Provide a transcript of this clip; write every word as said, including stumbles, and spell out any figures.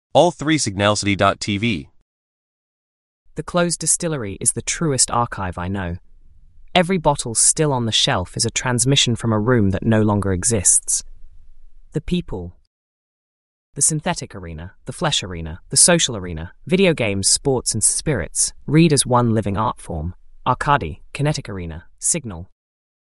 All three Signalcity dot T V. The closed distillery is the truest archive I know. Every bottle still on the shelf is a transmission from a room that no longer exists. The people. The synthetic arena, the flesh arena, the social arena, video games, sports and spirits, read as one living art form. Arcadi, kinetic arena, signal,